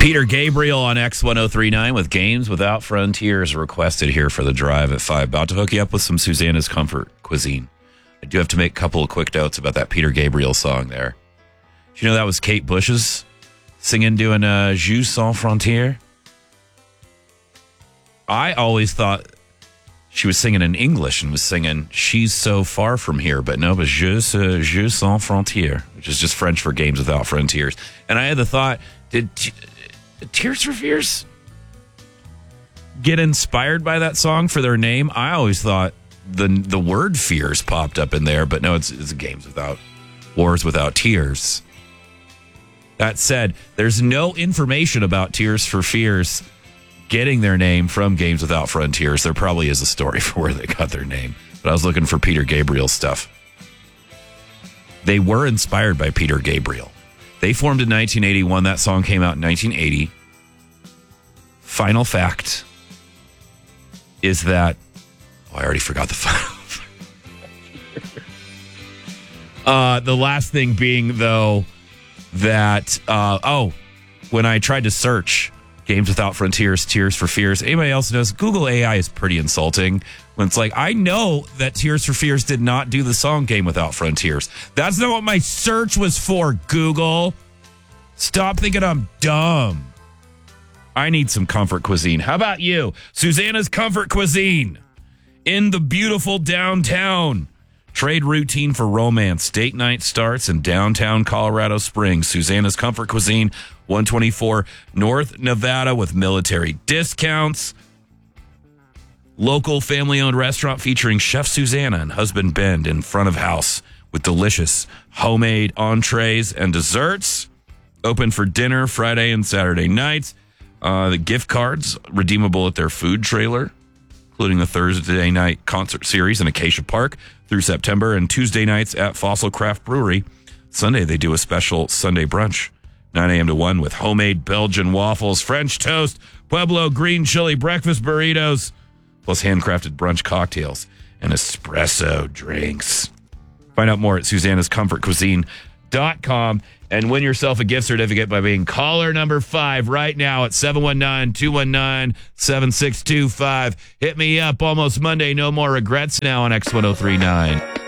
Peter Gabriel on X1039 with Games Without Frontiers requested here for the drive at 5. About to hook you up with some Susanna's Comfort Cuisine. I do have to make a couple of quick notes about that Peter Gabriel song there. Did you know that was Kate Bush's singing, doing Jeux Sans Frontières? I always thought she was singing in English and was singing She's So Far From Here, but no, it was Jeux Sans Frontières, which is just French for Games Without Frontiers. And I had the thought, did Tears for Fears get inspired by that song for their name? I always thought the word fears popped up in there, but no, it's Games Without Wars Without Tears. That said, there's no information about Tears for Fears getting their name from Games Without Frontiers. There probably is a story for where they got their name, but I was looking for Peter Gabriel stuff. They were inspired by Peter Gabriel. They formed in 1981. That song came out in 1980. Final fact is that... Oh, I already forgot the final fact. The last thing being, though, that... when I tried to search Games Without Frontiers, Tears for Fears, anybody else knows, Google AI is pretty insulting. When it's like, I know that Tears for Fears did not do the song Game Without Frontiers. That's not what my search was for, Google. Stop thinking I'm dumb. I need some comfort cuisine. How about you? Susanna's Comfort Cuisine in the beautiful downtown. Trade routine for romance. Date night starts in downtown Colorado Springs. Susanna's Comfort Cuisine, 124 North Nevada with military discounts. Local family-owned restaurant featuring Chef Susanna and husband Ben in front of house with delicious homemade entrees and desserts. Open for dinner Friday and Saturday nights. The gift cards redeemable at their food trailer, including the Thursday night concert series in Acacia Park through September, and Tuesday nights at Fossil Craft Brewery. Sunday, they do a special Sunday brunch, 9 a.m. to 1, with homemade Belgian waffles, French toast, Pueblo green chili breakfast burritos, plus handcrafted brunch cocktails and espresso drinks. Find out more at Susanna'sComfortCuisine.com and win yourself a gift certificate by being caller number 5 right now at 719-219-7625. Hit me up. Almost Monday. No more regrets now on X1039.